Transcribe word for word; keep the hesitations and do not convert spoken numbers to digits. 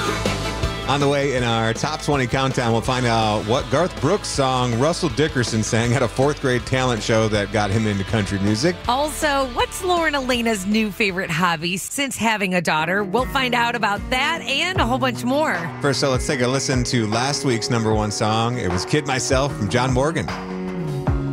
On the way in our top twenty countdown, we'll find out what Garth Brooks song Russell Dickerson sang at a fourth grade talent show that got him into country music. Also, what's Lauren Elena's new favorite hobby since having a daughter? We'll find out about that and a whole bunch more. First, so let's take a listen to last week's number one song. It was Kid Myself from John Morgan.